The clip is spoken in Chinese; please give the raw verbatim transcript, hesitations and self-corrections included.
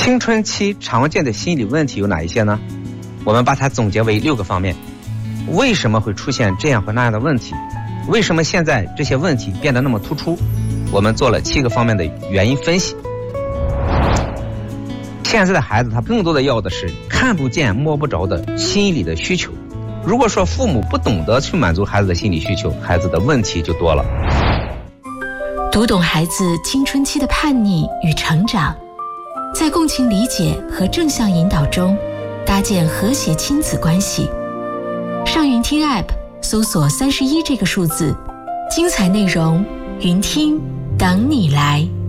青春期常见的心理问题有哪一些呢？我们把它总结为六个方面。为什么会出现这样或那样的问题？为什么现在这些问题变得那么突出？我们做了七个方面的原因分析。现在的孩子他更多的要的是看不见摸不着的心理的需求。如果说父母不懂得去满足孩子的心理需求，孩子的问题就多了。 读懂孩子青春期的叛逆与成长，在共情理解和正向引导中搭建和谐亲子关系。上云听 App 搜索三十一这个数字，精彩内容云听等你来。